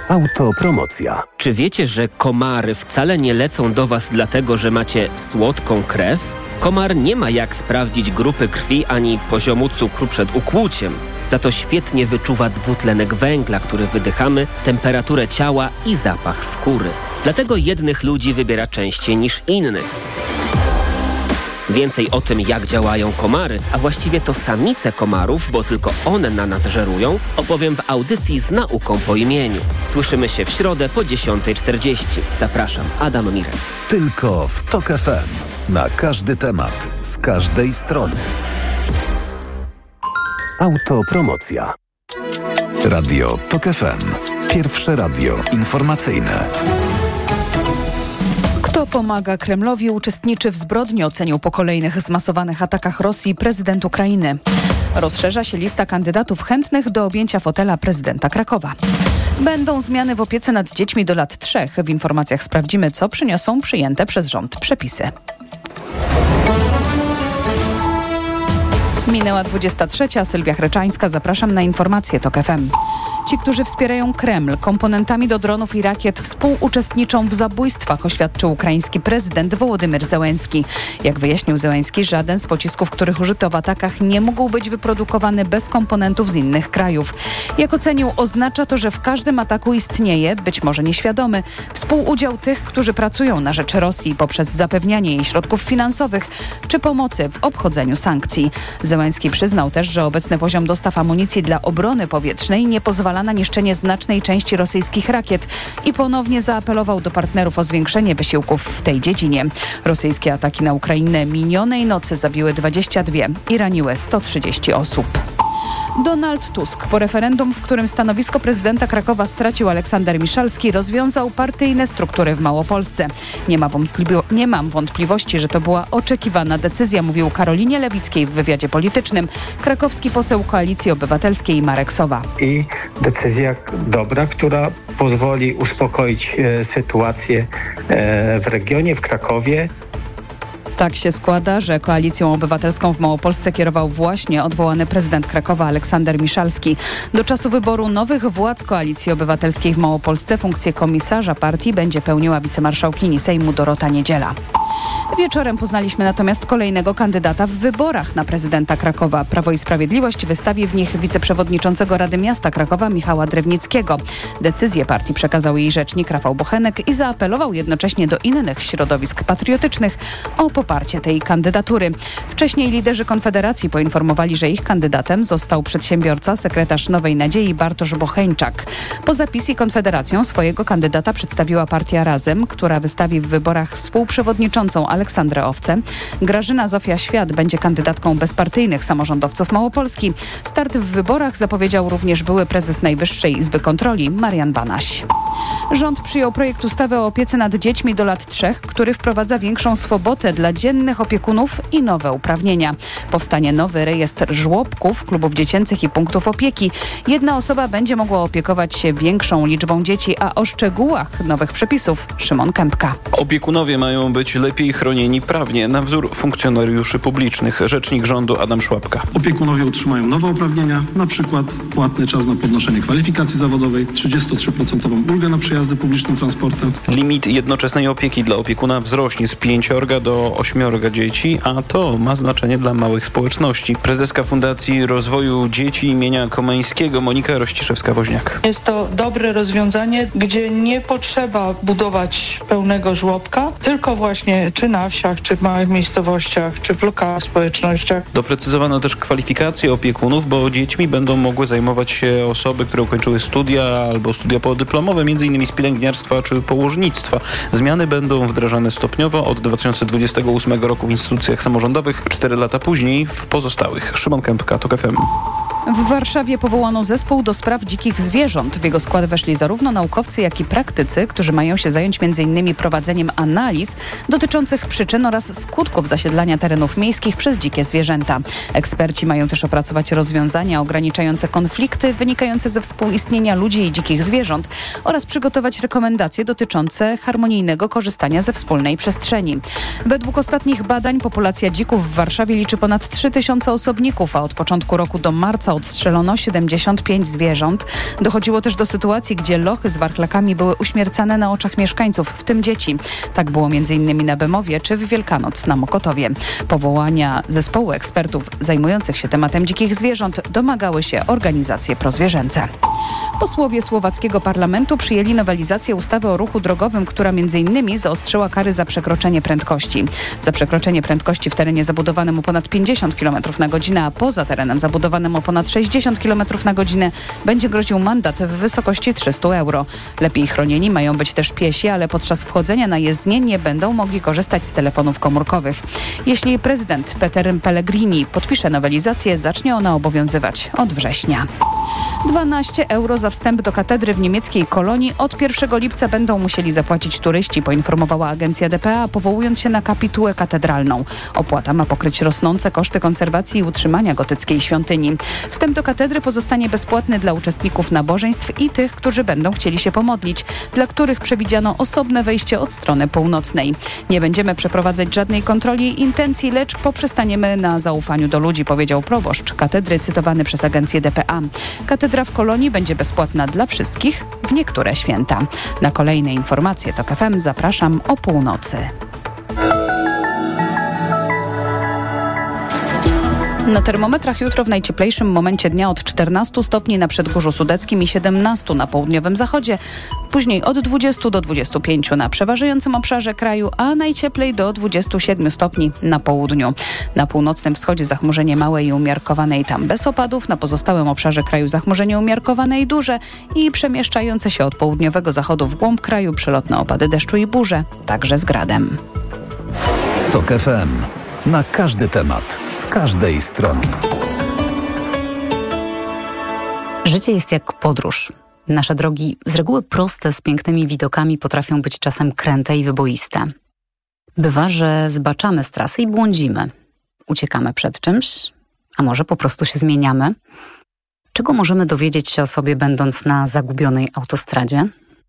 Autopromocja. Czy wiecie, że komary wcale nie lecą do Was dlatego, że macie słodką krew? Komar nie ma jak sprawdzić grupy krwi ani poziomu cukru przed ukłuciem. Za to świetnie wyczuwa dwutlenek węgla, który wydychamy, temperaturę ciała i zapach skóry. Dlatego jednych ludzi wybiera częściej niż innych. Więcej o tym, jak działają komary, a właściwie to samice komarów, bo tylko one na nas żerują, opowiem w audycji z nauką po imieniu. Słyszymy się w środę po 10:40. Zapraszam, Adam Mirek. Tylko w TOK FM. Na każdy temat, z każdej strony. Autopromocja. Radio TOK FM. Pierwsze radio informacyjne. Kto pomaga Kremlowi, uczestniczy w zbrodni, ocenił po kolejnych zmasowanych atakach Rosji prezydent Ukrainy. Rozszerza się lista kandydatów chętnych do objęcia fotela prezydenta Krakowa. Będą zmiany w opiece nad dziećmi do lat 3. W informacjach sprawdzimy, co przyniosą przyjęte przez rząd przepisy. Minęła 23. Sylwia Chreczańska. Zapraszam na informacje TOK FM. Ci, którzy wspierają Kreml komponentami do dronów i rakiet, współuczestniczą w zabójstwach, oświadczył ukraiński prezydent Wołodymyr Zełenski. Jak wyjaśnił Zełenski, żaden z pocisków, których użyto w atakach, nie mógł być wyprodukowany bez komponentów z innych krajów. Jak ocenił, oznacza to, że w każdym ataku istnieje, być może nieświadomy, współudział tych, którzy pracują na rzecz Rosji poprzez zapewnianie jej środków finansowych czy pomocy w obchodzeniu sankcji. Zełenski przyznał też, że obecny poziom dostaw amunicji dla obrony powietrznej nie pozwala na niszczenie znacznej części rosyjskich rakiet i ponownie zaapelował do partnerów o zwiększenie wysiłków w tej dziedzinie. Rosyjskie ataki na Ukrainę minionej nocy zabiły 22 i raniły 130 osób. Donald Tusk po referendum, w którym stanowisko prezydenta Krakowa stracił Aleksander Miszalski, rozwiązał partyjne struktury w Małopolsce. Nie mam wątpliwości, że to była oczekiwana decyzja, mówił Karolinie Lewickiej w wywiadzie politycznym krakowski poseł Koalicji Obywatelskiej Marek Sowa. I decyzja dobra, która pozwoli uspokoić sytuację w regionie, w Krakowie. Tak się składa, że Koalicją Obywatelską w Małopolsce kierował właśnie odwołany prezydent Krakowa Aleksander Miszalski. Do czasu wyboru nowych władz Koalicji Obywatelskiej w Małopolsce funkcję komisarza partii będzie pełniła wicemarszałkini Sejmu Dorota Niedziela. Wieczorem poznaliśmy natomiast kolejnego kandydata w wyborach na prezydenta Krakowa. Prawo i Sprawiedliwość wystawi w nich wiceprzewodniczącego Rady Miasta Krakowa Michała Drewnickiego. Decyzję partii przekazał jej rzecznik Rafał Bochenek i zaapelował jednocześnie do innych środowisk patriotycznych o poparcie tej kandydatury. Wcześniej liderzy Konfederacji poinformowali, że ich kandydatem został przedsiębiorca, sekretarz Nowej Nadziei Bartosz Bocheńczak. Poza PiS i Konfederacją swojego kandydata przedstawiła partia Razem, która wystawi w wyborach współprzewodniczącą Aleksandrę Owcę. Grażyna Zofia Świat będzie kandydatką bezpartyjnych samorządowców Małopolski. Start w wyborach zapowiedział również były prezes Najwyższej Izby Kontroli Marian Banaś. Rząd przyjął projekt ustawy o opiece nad dziećmi do lat 3, który wprowadza większą swobodę dla dziennych opiekunów i nowe uprawnienia. Powstanie nowy rejestr żłobków, klubów dziecięcych i punktów opieki. Jedna osoba będzie mogła opiekować się większą liczbą dzieci, a o szczegółach nowych przepisów Szymon Kępka. Opiekunowie mają być lepiej chronieni prawnie, na wzór funkcjonariuszy publicznych. Rzecznik rządu Adam Szłapka. Opiekunowie otrzymają nowe uprawnienia, na przykład płatny czas na podnoszenie kwalifikacji zawodowej, 33% ulgę na przejazdy publicznym transportem. Limit jednoczesnej opieki dla opiekuna wzrośnie z 5 do 8 dzieci, a to ma znaczenie dla małych społeczności. Prezeska Fundacji Rozwoju Dzieci imienia Komeńskiego Monika Rościszewska-Woźniak. Jest to dobre rozwiązanie, gdzie nie potrzeba budować pełnego żłobka, tylko właśnie czy na wsiach, czy w małych miejscowościach, czy w lokalnych społecznościach. Doprecyzowano też kwalifikacje opiekunów, bo dziećmi będą mogły zajmować się osoby, które ukończyły studia albo studia podyplomowe, m.in. z pielęgniarstwa czy położnictwa. Zmiany będą wdrażane stopniowo od 2028 roku w instytucjach samorządowych, 4 lata później w pozostałych. Szymon Kępka, TOK FM. W Warszawie powołano zespół do spraw dzikich zwierząt. W jego skład weszli zarówno naukowcy, jak i praktycy, którzy mają się zająć m.in. prowadzeniem analiz dotyczących przyczyn oraz skutków zasiedlania terenów miejskich przez dzikie zwierzęta. Eksperci mają też opracować rozwiązania ograniczające konflikty wynikające ze współistnienia ludzi i dzikich zwierząt oraz przygotować rekomendacje dotyczące harmonijnego korzystania ze wspólnej przestrzeni. Według ostatnich badań populacja dzików w Warszawie liczy ponad 3000 osobników, a od początku roku do marca odstrzelono 75 zwierząt. Dochodziło też do sytuacji, gdzie lochy z warchlakami były uśmiercane na oczach mieszkańców, w tym dzieci. Tak było m.in. na Bemowie czy w Wielkanoc na Mokotowie. Powołania zespołu ekspertów zajmujących się tematem dzikich zwierząt domagały się organizacje prozwierzęce. Posłowie słowackiego parlamentu przyjęli nowelizację ustawy o ruchu drogowym, która m.in. zaostrzyła kary za przekroczenie prędkości. Za przekroczenie prędkości w terenie zabudowanym o ponad 50 km na godzinę, a poza terenem zabudowanym o ponad 60 km na godzinę będzie groził mandat w wysokości 300 euro. Lepiej chronieni mają być też piesi, ale podczas wchodzenia na jezdnię nie będą mogli korzystać z telefonów komórkowych. Jeśli prezydent Peter Pellegrini podpisze nowelizację, zacznie ona obowiązywać od września. 12 euro za wstęp do katedry w niemieckiej Kolonii od 1 lipca będą musieli zapłacić turyści, poinformowała agencja dpa, powołując się na kapitułę katedralną. Opłata ma pokryć rosnące koszty konserwacji i utrzymania gotyckiej świątyni. Wstęp do katedry pozostanie bezpłatny dla uczestników nabożeństw i tych, którzy będą chcieli się pomodlić, dla których przewidziano osobne wejście od strony północnej. Nie będziemy przeprowadzać żadnej kontroli intencji, lecz poprzestaniemy na zaufaniu do ludzi, powiedział proboszcz katedry cytowany przez agencję dpa. Katedra w Kolonii będzie bezpłatna dla wszystkich w niektóre święta. Na kolejne informacje TOK FM zapraszam o północy. Na termometrach jutro w najcieplejszym momencie dnia od 14 stopni na Przedgórzu Sudeckim i 17 na południowym zachodzie, później od 20 do 25 na przeważającym obszarze kraju, a najcieplej do 27 stopni na południu. Na północnym wschodzie zachmurzenie małe i umiarkowane i tam bez opadów, na pozostałym obszarze kraju zachmurzenie umiarkowane i duże i przemieszczające się od południowego zachodu w głąb kraju przelotne opady deszczu i burze, także z gradem. TOK FM. Na każdy temat, z każdej strony. Życie jest jak podróż. Nasze drogi, z reguły proste, z pięknymi widokami, potrafią być czasem kręte i wyboiste. Bywa, że zbaczamy z trasy i błądzimy. Uciekamy przed czymś, a może po prostu się zmieniamy. Czego możemy dowiedzieć się o sobie, będąc na zagubionej autostradzie?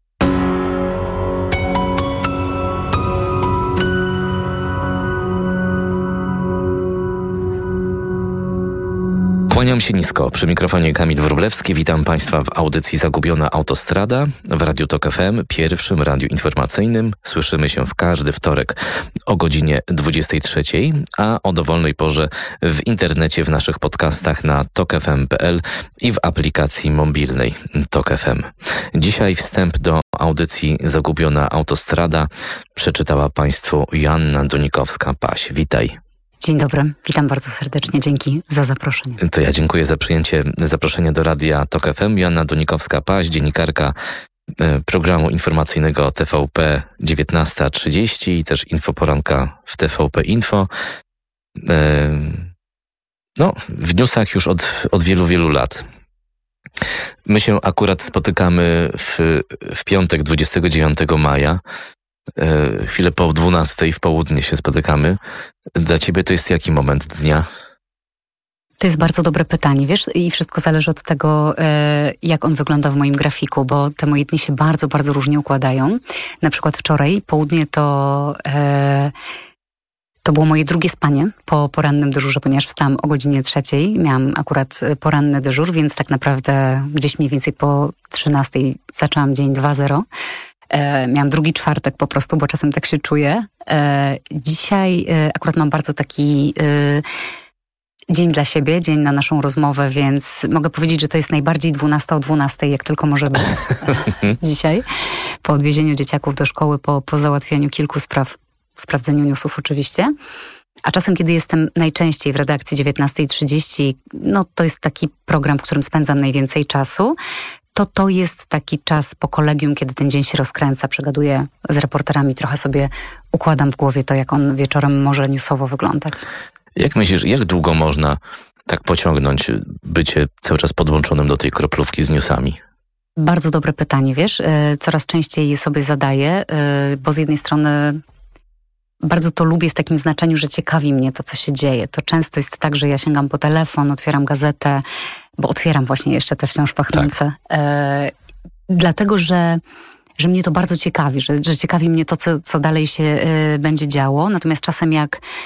Kłaniam się nisko. Przy mikrofonie Kamil Wróblewski. Witam Państwa w audycji Zagubiona Autostrada w Radiu TOK FM, pierwszym radiu informacyjnym. Słyszymy się w każdy wtorek o godzinie 23, a o dowolnej porze w internecie, w naszych podcastach na tokfm.pl i w aplikacji mobilnej TOK FM. Dzisiaj wstęp do audycji Zagubiona Autostrada przeczytała Państwu Joanna Dunikowska-Paś. Witaj. Dzień dobry, witam bardzo serdecznie, dzięki za zaproszenie. To ja dziękuję za przyjęcie zaproszenia do Radia TOK FM. Joanna Dunikowska-Paś, dziennikarka programu informacyjnego TVP 19:30 i też Infoporanka w TVP Info. W newsach już od wielu, wielu lat. My się akurat spotykamy w piątek 29 maja. Chwilę po 12 w południe się spotykamy. Dla ciebie to jest jaki moment dnia? To jest bardzo dobre pytanie, wiesz, i wszystko zależy od tego, jak on wygląda w moim grafiku, bo te moje dni się bardzo, bardzo różnie układają. Na przykład wczoraj południe to było moje drugie spanie po porannym dyżurze, ponieważ wstałam o godzinie 3. Miałam akurat poranny dyżur, więc tak naprawdę gdzieś mniej więcej po 13 zaczęłam dzień 2:0. Miałam drugi czwartek po prostu, bo czasem tak się czuję. Dzisiaj akurat mam bardzo taki dzień dla siebie, dzień na naszą rozmowę, więc mogę powiedzieć, że to jest najbardziej 12 o 12, jak tylko może być dzisiaj. Po odwiezieniu dzieciaków do szkoły, po załatwianiu kilku spraw, sprawdzeniu newsów oczywiście. A czasem, kiedy jestem najczęściej w redakcji 19:30, to jest taki program, w którym spędzam najwięcej czasu. To jest taki czas po kolegium, kiedy ten dzień się rozkręca, przegaduję z reporterami, trochę sobie układam w głowie to, jak on wieczorem może newsowo wyglądać. Jak myślisz, jak długo można tak pociągnąć bycie cały czas podłączonym do tej kroplówki z newsami? Bardzo dobre pytanie, wiesz, coraz częściej je sobie zadaję, bo z jednej strony bardzo to lubię w takim znaczeniu, że ciekawi mnie to, co się dzieje. To często jest tak, że ja sięgam po telefon, otwieram gazetę, bo otwieram właśnie jeszcze te wciąż pachnące. Tak. Dlatego, że mnie to bardzo ciekawi, że ciekawi mnie to, co dalej się będzie działo. Natomiast czasem jak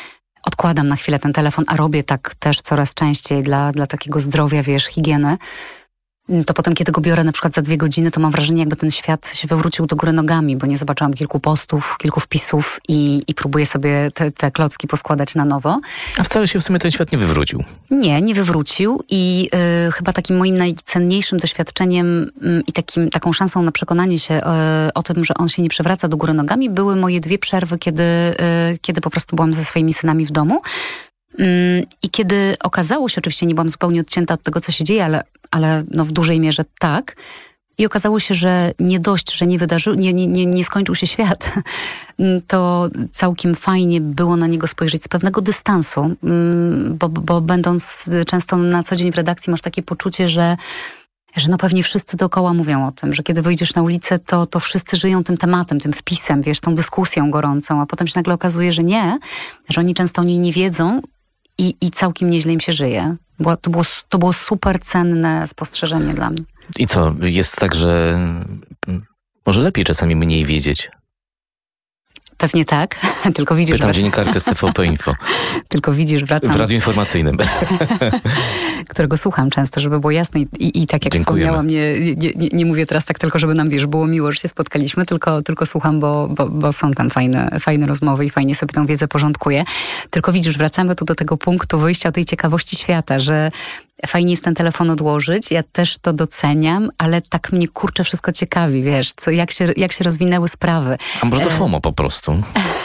odkładam na chwilę ten telefon, a robię tak też coraz częściej dla takiego zdrowia, higieny, to potem, kiedy go biorę na przykład za 2 godziny, to mam wrażenie, jakby ten świat się wywrócił do góry nogami, bo nie zobaczyłam kilku postów, kilku wpisów i próbuję sobie te klocki poskładać na nowo. A wcale się w sumie ten świat nie wywrócił. Nie wywrócił i chyba takim moim najcenniejszym doświadczeniem i taką szansą na przekonanie się o tym, że on się nie przewraca do góry nogami, były moje 2 przerwy, kiedy po prostu byłam ze swoimi synami w domu. I kiedy okazało się, oczywiście nie byłam zupełnie odcięta od tego, co się dzieje, ale w dużej mierze tak. I okazało się, że nie dość, że nie skończył się świat, to całkiem fajnie było na niego spojrzeć z pewnego dystansu, bo będąc często na co dzień w redakcji, masz takie poczucie, że pewnie wszyscy dookoła mówią o tym, że kiedy wyjdziesz na ulicę, to wszyscy żyją tym tematem, tym wpisem, tą dyskusją gorącą, a potem się nagle okazuje, że nie, że oni często o niej nie wiedzą i całkiem nieźle im się żyje. To było super cenne spostrzeżenie dla mnie. I co, jest tak, że może lepiej czasami mniej wiedzieć? Pewnie tak, tylko widzisz... Pytam dziennikarkę z TVP Info. Tylko widzisz, wracam... W radiu informacyjnym. Którego słucham często, żeby było jasne i tak jak wspomniałam, nie mówię teraz tak tylko, żeby nam, było miło, że się spotkaliśmy, tylko słucham, bo są tam fajne rozmowy i fajnie sobie tą wiedzę porządkuję. Tylko widzisz, wracamy tu do tego punktu wyjścia, o tej ciekawości świata, że fajnie jest ten telefon odłożyć, ja też to doceniam, ale tak mnie wszystko ciekawi, jak się rozwinęły sprawy. A może to FOMO po prostu?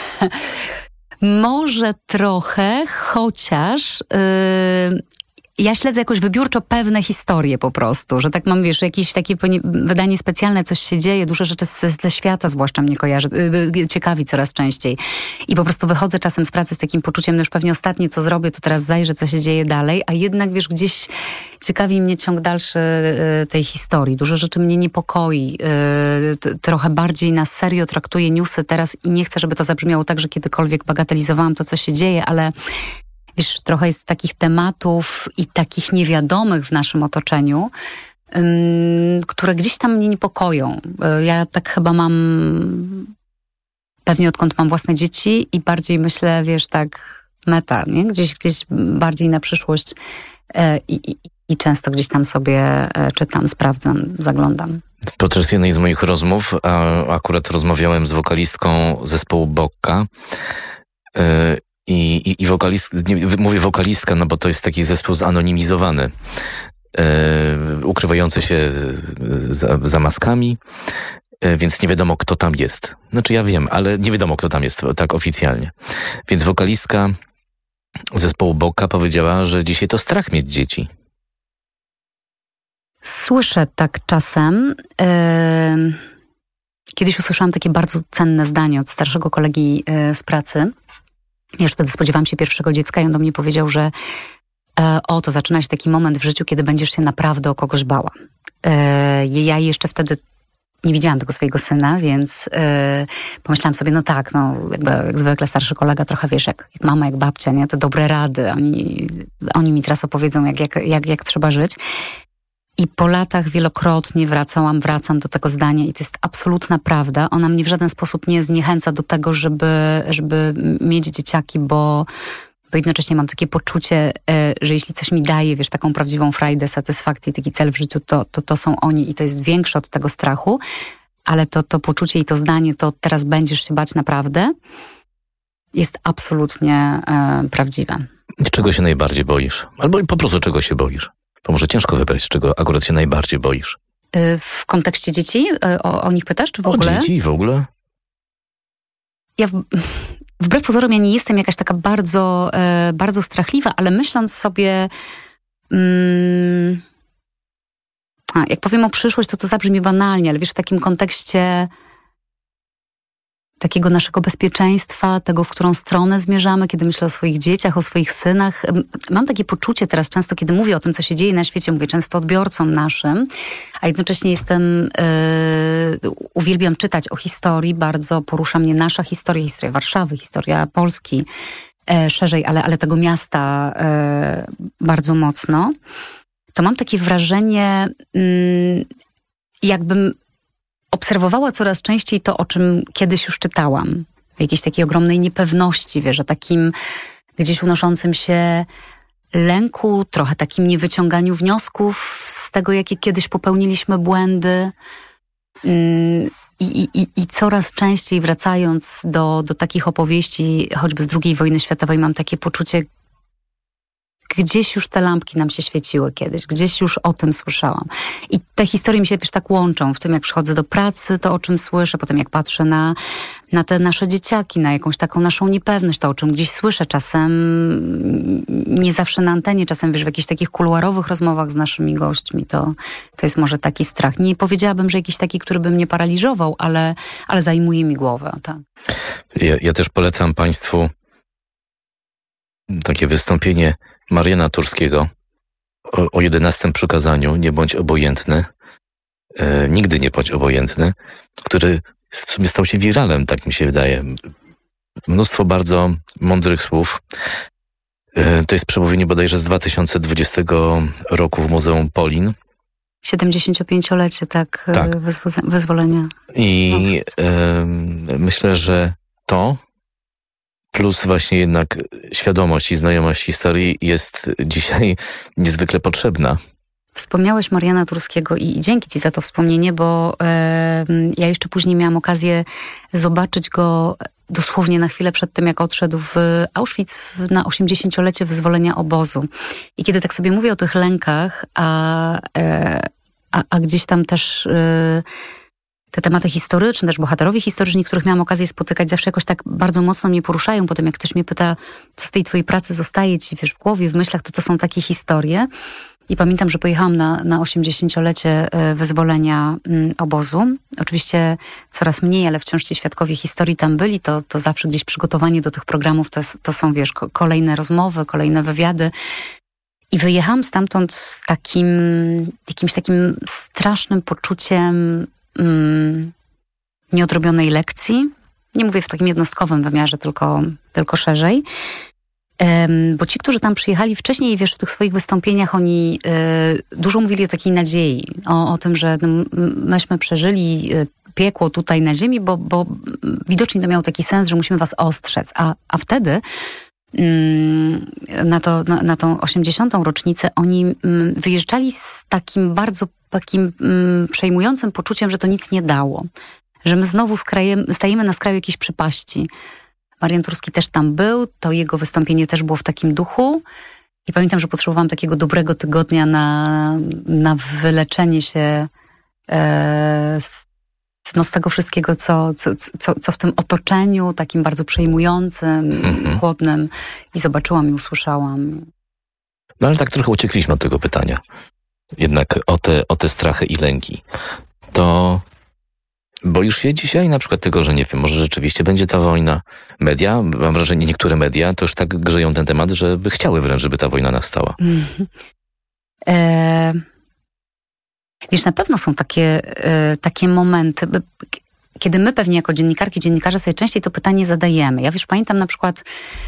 Może trochę, chociaż ja śledzę jakoś wybiórczo pewne historie po prostu, że tak mam, jakieś takie wydanie specjalne, coś się dzieje, duże rzeczy ze świata zwłaszcza mnie ciekawi coraz częściej. I po prostu wychodzę czasem z pracy z takim poczuciem, już pewnie ostatnie co zrobię, to teraz zajrzę, co się dzieje dalej, a jednak gdzieś ciekawi mnie ciąg dalszy tej historii. Dużo rzeczy mnie niepokoi. Trochę bardziej na serio traktuję newsy teraz i nie chcę, żeby to zabrzmiało tak, że kiedykolwiek bagatelizowałam to, co się dzieje, ale trochę jest takich tematów i takich niewiadomych w naszym otoczeniu, które gdzieś tam mnie niepokoją. Ja tak chyba mam, pewnie odkąd mam własne dzieci i bardziej myślę, meta, nie? Gdzieś bardziej na przyszłość i często gdzieś tam sobie czytam, sprawdzam, zaglądam. Podczas jednej z moich rozmów, akurat rozmawiałem z wokalistką zespołu Bokka, I mówię wokalistka, bo to jest taki zespół zanonimizowany, ukrywający się za maskami, więc nie wiadomo, kto tam jest. Znaczy ja wiem, ale nie wiadomo, kto tam jest tak oficjalnie. Więc wokalistka zespołu Bokka powiedziała, że dzisiaj to strach mieć dzieci. Słyszę tak czasem. Kiedyś usłyszałam takie bardzo cenne zdanie od starszego kolegi z pracy. Ja już wtedy spodziewałam się pierwszego dziecka i on do mnie powiedział, że to zaczyna się taki moment w życiu, kiedy będziesz się naprawdę o kogoś bała. Ja jeszcze wtedy nie widziałam tego swojego syna, więc pomyślałam sobie, jak zwykle starszy kolega, trochę jak mama, jak babcia, nie? Te dobre rady. Oni mi teraz opowiedzą, jak trzeba żyć. I po latach wielokrotnie wracam do tego zdania i to jest absolutna prawda. Ona mnie w żaden sposób nie zniechęca do tego, żeby mieć dzieciaki, bo jednocześnie mam takie poczucie, że jeśli coś mi daje, taką prawdziwą frajdę, satysfakcję, taki cel w życiu, to są oni i to jest większe od tego strachu, ale to poczucie i to zdanie, to teraz będziesz się bać naprawdę, jest absolutnie prawdziwe. Czego się najbardziej boisz? Albo po prostu czego się boisz? To może ciężko wybrać, czego akurat się najbardziej boisz. W kontekście dzieci? O nich pytasz, czy w ogóle? O dzieci w ogóle? Ja wbrew pozorom ja nie jestem jakaś taka bardzo, bardzo strachliwa, ale myśląc sobie... jak powiem o przyszłość, to zabrzmi banalnie, ale w takim kontekście takiego naszego bezpieczeństwa, tego, w którą stronę zmierzamy, kiedy myślę o swoich dzieciach, o swoich synach. Mam takie poczucie teraz często, kiedy mówię o tym, co się dzieje na świecie, mówię często odbiorcom naszym, a jednocześnie uwielbiam czytać o historii, bardzo porusza mnie nasza historia Warszawy, historia Polski, szerzej, ale tego miasta bardzo mocno. To mam takie wrażenie, jakbym obserwowała coraz częściej to, o czym kiedyś już czytałam. Jakiejś takiej ogromnej niepewności, o takim gdzieś unoszącym się lęku, trochę takim niewyciąganiu wniosków z tego, jakie kiedyś popełniliśmy błędy. I coraz częściej wracając do takich opowieści, choćby z II wojny światowej, mam takie poczucie, gdzieś już te lampki nam się świeciły kiedyś, gdzieś już o tym słyszałam. I te historie mi się tak łączą w tym, jak przychodzę do pracy, to o czym słyszę, potem jak patrzę na te nasze dzieciaki, na jakąś taką naszą niepewność, to o czym gdzieś słyszę, czasem nie zawsze na antenie, czasem w jakichś takich kuluarowych rozmowach z naszymi gośćmi, to jest może taki strach. Nie powiedziałabym, że jakiś taki, który by mnie paraliżował, ale zajmuje mi głowę. Tak. Ja też polecam Państwu takie wystąpienie Mariana Turskiego o 11 przykazaniu, nie bądź obojętny, nigdy nie bądź obojętny, który w sumie stał się wiralem, tak mi się wydaje. Mnóstwo bardzo mądrych słów. To jest przemówienie bodajże z 2020 roku w Muzeum Polin. 75-lecie, tak. Wyzwolenia. I myślę, że to plus właśnie jednak świadomość i znajomość historii jest dzisiaj niezwykle potrzebna. Wspomniałeś Mariana Turskiego i dzięki Ci za to wspomnienie, bo ja jeszcze później miałam okazję zobaczyć go dosłownie na chwilę przed tym, jak odszedł w Auschwitz na 80-lecie wyzwolenia obozu. I kiedy tak sobie mówię o tych lękach, a gdzieś tam też te tematy historyczne, też bohaterowie historyczni, których miałam okazję spotykać, zawsze jakoś tak bardzo mocno mnie poruszają. Potem jak ktoś mnie pyta, co z tej twojej pracy zostaje ci, w głowie, w myślach, to są takie historie. I pamiętam, że pojechałam na 80-lecie wyzwolenia obozu. Oczywiście coraz mniej, ale wciąż ci świadkowie historii tam byli. To zawsze gdzieś przygotowanie do tych programów to są, kolejne rozmowy, kolejne wywiady. I wyjechałam stamtąd z jakimś takim strasznym poczuciem nieodrobionej lekcji. Nie mówię w takim jednostkowym wymiarze, tylko szerzej. Bo ci, którzy tam przyjechali wcześniej, w tych swoich wystąpieniach, oni dużo mówili o takiej nadziei, o tym, że myśmy przeżyli piekło tutaj na ziemi, bo widocznie to miało taki sens, że musimy was ostrzec. A wtedy na tą 80. rocznicę oni wyjeżdżali z takim bardzo przejmującym poczuciem, że to nic nie dało. Że my znowu stajemy na skraju jakiejś przepaści. Marian Turski też tam był, to jego wystąpienie też było w takim duchu. I pamiętam, że potrzebowałam takiego dobrego tygodnia na wyleczenie się z tego wszystkiego, co w tym otoczeniu takim bardzo przejmującym, chłodnym i zobaczyłam i usłyszałam. No ale tak trochę uciekliśmy od tego pytania. Jednak o te strachy i lęki. Boisz się dzisiaj na przykład tego, że nie wiem, może rzeczywiście będzie ta wojna? Media, mam wrażenie, niektóre media to już tak grzeją ten temat, że by chciały wręcz, żeby ta wojna nastała. Wiesz, na pewno są takie momenty, kiedy my pewnie jako dziennikarki, dziennikarze sobie częściej to pytanie zadajemy. Ja pamiętam na przykład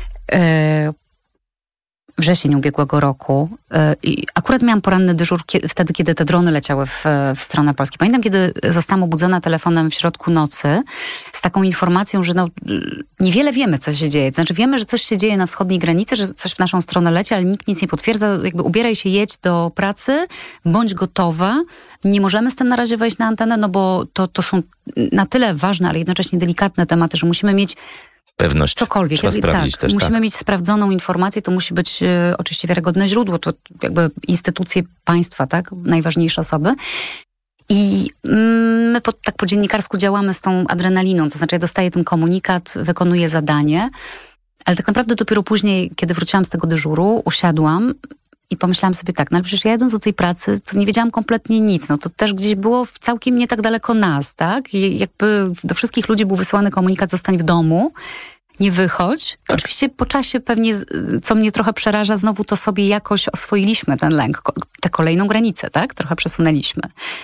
wrzesień ubiegłego roku i akurat miałam poranny dyżur wtedy, kiedy te drony leciały w stronę Polski. Pamiętam, kiedy zostałam obudzona telefonem w środku nocy z taką informacją, że niewiele wiemy, co się dzieje. Znaczy wiemy, że coś się dzieje na wschodniej granicy, że coś w naszą stronę leci, ale nikt nic nie potwierdza. Jakby ubieraj się, jedź do pracy, bądź gotowa. Nie możemy z tym na razie wejść na antenę, no bo to są na tyle ważne, ale jednocześnie delikatne tematy, że musimy mieć pewność. Cokolwiek. Trzeba sprawdzić też, musimy mieć sprawdzoną informację, to musi być oczywiście wiarygodne źródło, to jakby instytucje państwa, tak? Najważniejsze osoby. I my tak po dziennikarsku działamy z tą adrenaliną, to znaczy ja dostaję ten komunikat, wykonuję zadanie, ale tak naprawdę dopiero później, kiedy wróciłam z tego dyżuru, usiadłam i pomyślałam sobie tak, no ale przecież ja jadąc do tej pracy, to nie wiedziałam kompletnie nic, no to też gdzieś było całkiem nie tak daleko nas, tak? I jakby do wszystkich ludzi był wysłany komunikat, zostań w domu, nie wychodź. Tak. Oczywiście po czasie pewnie, co mnie trochę przeraża, znowu to sobie jakoś oswoiliśmy ten lęk, tę kolejną granicę, tak? Trochę przesunęliśmy.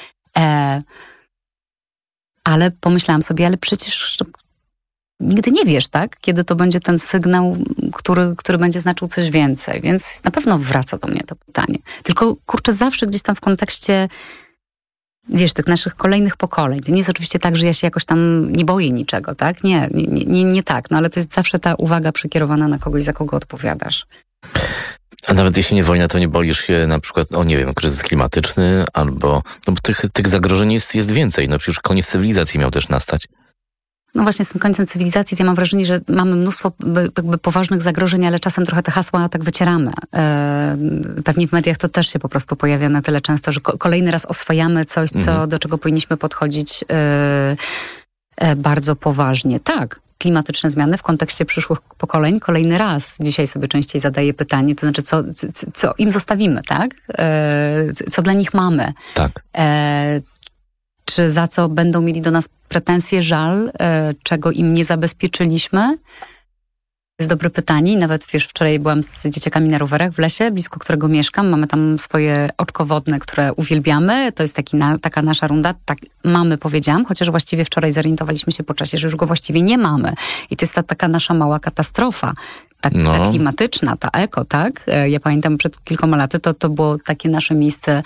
Ale pomyślałam sobie, ale przecież nigdy nie wiesz, tak? Kiedy to będzie ten sygnał, który będzie znaczył coś więcej. Więc na pewno wraca do mnie to pytanie. Tylko, kurczę, zawsze gdzieś tam w kontekście wiesz, tych naszych kolejnych pokoleń. To nie jest oczywiście tak, że ja się jakoś tam nie boję niczego, tak? Nie tak, no ale to jest zawsze ta uwaga przekierowana na kogoś, za kogo odpowiadasz. A nawet jeśli nie wojna, to nie boisz się na przykład, kryzys klimatyczny albo, no bo tych zagrożeń jest więcej. No przecież koniec cywilizacji miał też nastać. No właśnie z tym końcem cywilizacji to ja mam wrażenie, że mamy mnóstwo jakby poważnych zagrożeń, ale czasem trochę te hasła tak wycieramy. Pewnie w mediach to też się po prostu pojawia na tyle często, że kolejny raz oswajamy coś, do czego powinniśmy podchodzić bardzo poważnie. Tak, klimatyczne zmiany w kontekście przyszłych pokoleń kolejny raz. Dzisiaj sobie częściej zadaję pytanie, to znaczy co im zostawimy, tak? Co dla nich mamy? Tak. Czy za co będą mieli do nas pretensje, żal, czego im nie zabezpieczyliśmy? To jest dobre pytanie. I nawet, wiesz, wczoraj byłam z dzieciakami na rowerach w lesie, blisko którego mieszkam. Mamy tam swoje oczko wodne, które uwielbiamy. To jest taka nasza runda. Tak, mamy, powiedziałam, chociaż właściwie wczoraj zorientowaliśmy się po czasie, że już go właściwie nie mamy. I to jest ta taka nasza mała katastrofa. Ta klimatyczna, ta eko, tak? Ja pamiętam przed kilkoma laty, to było takie nasze miejsce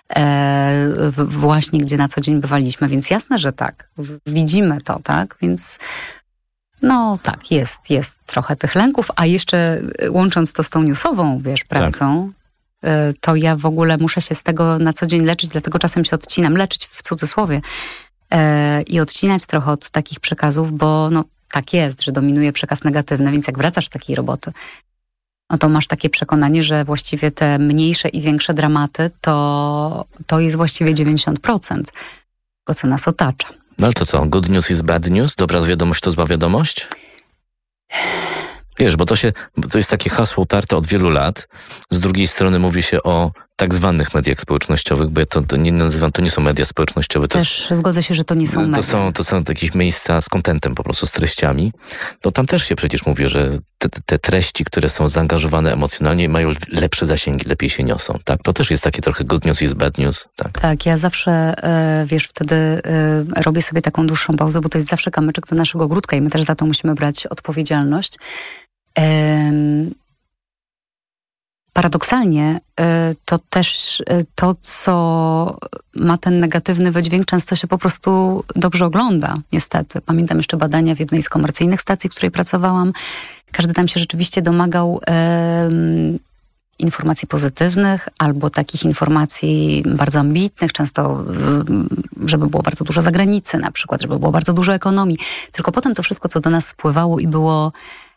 właśnie, gdzie na co dzień bywaliśmy, więc jasne, że tak. Widzimy to, tak? Więc no tak, jest trochę tych lęków, a jeszcze łącząc to z tą newsową, wiesz, pracą, to ja w ogóle muszę się z tego na co dzień leczyć, dlatego czasem się odcinam, leczyć w cudzysłowie i odcinać trochę od takich przekazów, bo no tak jest, że dominuje przekaz negatywny, więc jak wracasz z takiej roboty, no to masz takie przekonanie, że właściwie te mniejsze i większe dramaty to jest właściwie 90% tego, co nas otacza. No ale to co? Good news is bad news? Dobra wiadomość to zła wiadomość? Wiesz, bo to jest takie hasło utarte od wielu lat. Z drugiej strony mówi się o tak zwanych mediach społecznościowych, bo ja to nie nazywam, to nie są media społecznościowe. Też zgodzę się, że to nie są media. To są jakieś miejsca z kontentem po prostu, z treściami. No tam też się przecież mówi, że te treści, które są zaangażowane emocjonalnie, mają lepsze zasięgi, lepiej się niosą. Tak? To też jest takie trochę good news is bad news. Tak, ja zawsze, wiesz, wtedy robię sobie taką dłuższą pauzę, bo to jest zawsze kamyczek do naszego ogródka i my też za to musimy brać odpowiedzialność. Paradoksalnie to też to, co ma ten negatywny wydźwięk, często się po prostu dobrze ogląda, niestety. Pamiętam jeszcze badania w jednej z komercyjnych stacji, w której pracowałam. Każdy tam się rzeczywiście domagał informacji pozytywnych albo takich informacji bardzo ambitnych, często żeby było bardzo dużo zagranicy na przykład, żeby było bardzo dużo ekonomii. Tylko potem to wszystko, co do nas spływało i było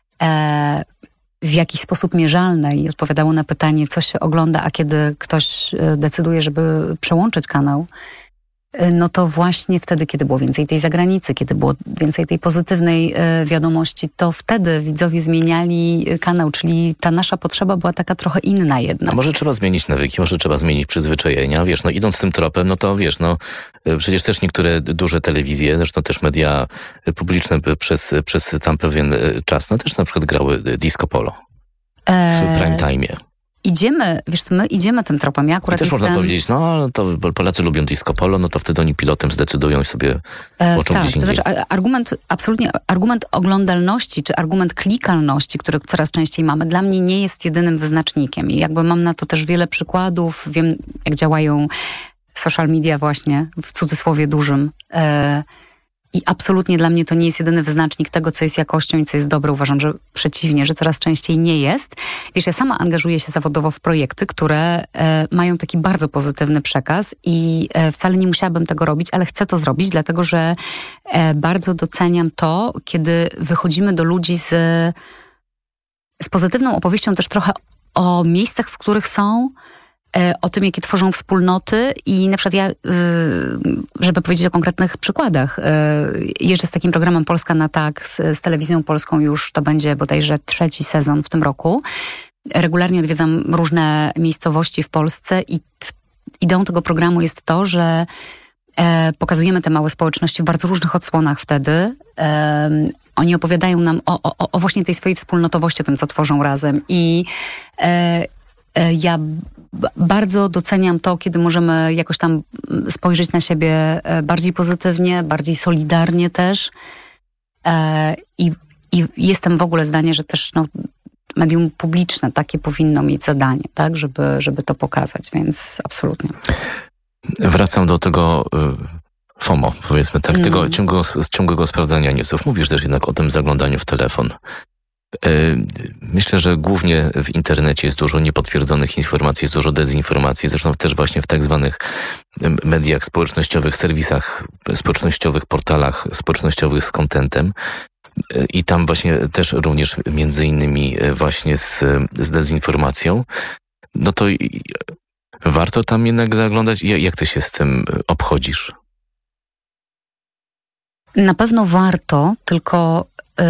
w jakiś sposób mierzalne i odpowiadało na pytanie, co się ogląda, a kiedy ktoś decyduje, żeby przełączyć kanał, no to właśnie wtedy, kiedy było więcej tej zagranicy, kiedy było więcej tej pozytywnej wiadomości, to wtedy widzowie zmieniali kanał, czyli ta nasza potrzeba była taka trochę inna jednak. A może trzeba zmienić nawyki, może trzeba zmienić przyzwyczajenia, wiesz, no idąc tym tropem, no to wiesz, no przecież też niektóre duże telewizje, zresztą też media publiczne przez tam pewien czas, no też na przykład grały disco polo w prime time'ie. My idziemy tym tropem. Ja akurat i też można powiedzieć, no to Polacy lubią disco polo, no to wtedy oni pilotem zdecydują i sobie łoczą gdzieś indziej. To znaczy argument oglądalności, czy argument klikalności, który coraz częściej mamy, dla mnie nie jest jedynym wyznacznikiem. I jakby mam na to też wiele przykładów, wiem jak działają social media właśnie, w cudzysłowie dużym. I absolutnie dla mnie to nie jest jedyny wyznacznik tego, co jest jakością i co jest dobre. Uważam, że przeciwnie, że coraz częściej nie jest. Wiesz, ja sama angażuję się zawodowo w projekty, które mają taki bardzo pozytywny przekaz i wcale nie musiałabym tego robić, ale chcę to zrobić, dlatego że bardzo doceniam to, kiedy wychodzimy do ludzi z pozytywną opowieścią też trochę o miejscach, z których są, o tym, jakie tworzą wspólnoty i na przykład ja, żeby powiedzieć o konkretnych przykładach, jeżdżę z takim programem Polska na tak, z Telewizją Polską już to będzie bodajże 3. sezon w tym roku. Regularnie odwiedzam różne miejscowości w Polsce i ideą tego programu jest to, że pokazujemy te małe społeczności w bardzo różnych odsłonach wtedy. Oni opowiadają nam o właśnie tej swojej wspólnotowości, o tym, co tworzą razem i ja bardzo doceniam to, kiedy możemy jakoś tam spojrzeć na siebie bardziej pozytywnie, bardziej solidarnie też. I jestem w ogóle zdania, że też medium publiczne takie powinno mieć zadanie, tak, żeby to pokazać, więc absolutnie. Wracam do tego FOMO, powiedzmy tak, tego ciągłego sprawdzania newsów. Mówisz też jednak o tym zaglądaniu w telefon. Myślę, że głównie w internecie jest dużo niepotwierdzonych informacji, jest dużo dezinformacji, zresztą też właśnie w tak zwanych mediach społecznościowych, serwisach społecznościowych, portalach społecznościowych z contentem. I tam właśnie też również między innymi właśnie z dezinformacją. No to warto tam jednak zaglądać. Jak ty się z tym obchodzisz? Na pewno warto, tylko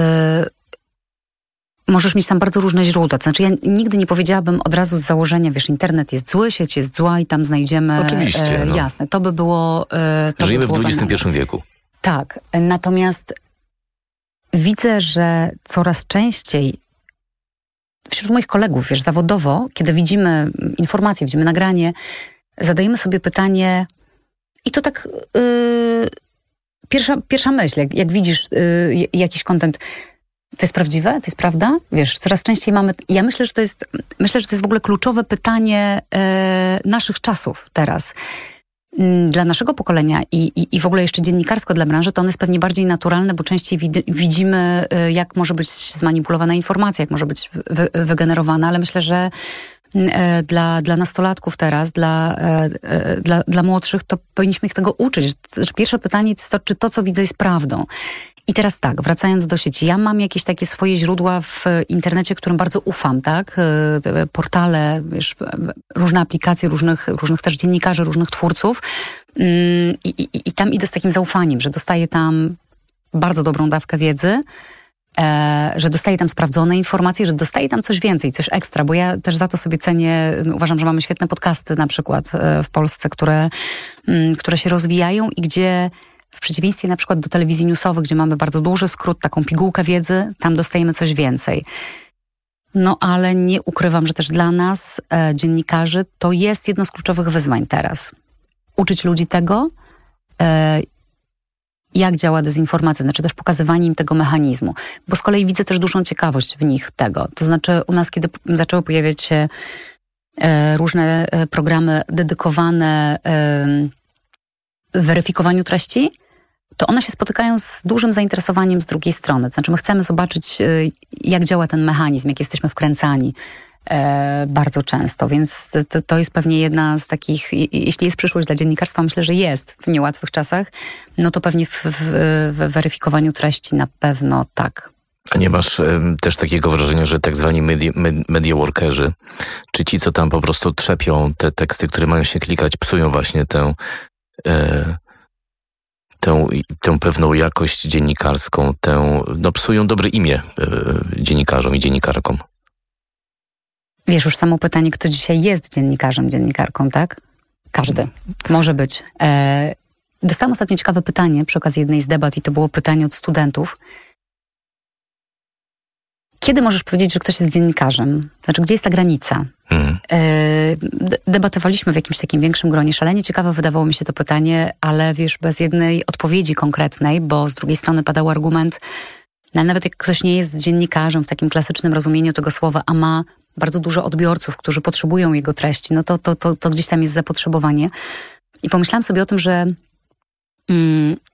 możesz mieć tam bardzo różne źródła. To znaczy ja nigdy nie powiedziałabym od razu z założenia, wiesz, internet jest zły, sieć jest zła i tam znajdziemy... Oczywiście. Jasne, to by było... Żyjemy w XXI wieku. Tak, natomiast widzę, że coraz częściej wśród moich kolegów, wiesz, zawodowo, kiedy widzimy informacje, widzimy nagranie, zadajemy sobie pytanie i to tak pierwsza myśl, jak widzisz jakiś content, to jest prawdziwe? To jest prawda? Wiesz, coraz częściej mamy... Ja myślę, że to jest w ogóle kluczowe pytanie naszych czasów teraz. Dla naszego pokolenia i w ogóle jeszcze dziennikarsko dla branży, to on jest pewnie bardziej naturalne, bo częściej widzimy, jak może być zmanipulowana informacja, jak może być wygenerowana, ale myślę, że dla nastolatków teraz, dla młodszych, to powinniśmy ich tego uczyć. Pierwsze pytanie jest to, czy to, co widzę, jest prawdą. I teraz tak, wracając do sieci, ja mam jakieś takie swoje źródła w internecie, którym bardzo ufam, tak? Portale, wiesz, różne aplikacje, różnych też dziennikarzy, różnych twórców. I tam idę z takim zaufaniem, że dostaję tam bardzo dobrą dawkę wiedzy, że dostaję tam sprawdzone informacje, że dostaję tam coś więcej, coś ekstra, bo ja też za to sobie cenię, uważam, że mamy świetne podcasty na przykład w Polsce, które się rozwijają i gdzie w przeciwieństwie na przykład do telewizji newsowych, gdzie mamy bardzo duży skrót, taką pigułkę wiedzy, tam dostajemy coś więcej. No ale nie ukrywam, że też dla nas, dziennikarzy, to jest jedno z kluczowych wyzwań teraz. Uczyć ludzi tego, jak działa dezinformacja, znaczy też pokazywanie im tego mechanizmu. Bo z kolei widzę też dużą ciekawość w nich tego. To znaczy u nas, kiedy zaczęły pojawiać się różne programy dedykowane weryfikowaniu treści, to one się spotykają z dużym zainteresowaniem z drugiej strony. To znaczy my chcemy zobaczyć, jak działa ten mechanizm, jak jesteśmy wkręcani bardzo często, więc to jest pewnie jedna z takich, jeśli jest przyszłość dla dziennikarstwa, myślę, że jest w niełatwych czasach, no to pewnie w weryfikowaniu treści na pewno tak. A nie masz też takiego wrażenia, że tak zwani media workerzy, czy ci, co tam po prostu trzepią te teksty, które mają się klikać, psują właśnie tę pewną jakość dziennikarską, psują dobre imię dziennikarzom i dziennikarkom? Wiesz, już samo pytanie, kto dzisiaj jest dziennikarzem, dziennikarką, tak? Każdy. Może być. Dostałam ostatnio ciekawe pytanie przy okazji jednej z debat i to było pytanie od studentów. Kiedy możesz powiedzieć, że ktoś jest dziennikarzem? Znaczy, gdzie jest ta granica? Debatowaliśmy w jakimś takim większym gronie. Szalenie ciekawe wydawało mi się to pytanie, ale wiesz, bez jednej odpowiedzi konkretnej, bo z drugiej strony padał argument, nawet jak ktoś nie jest dziennikarzem w takim klasycznym rozumieniu tego słowa, a ma bardzo dużo odbiorców, którzy potrzebują jego treści, no to gdzieś tam jest zapotrzebowanie. I pomyślałam sobie o tym, że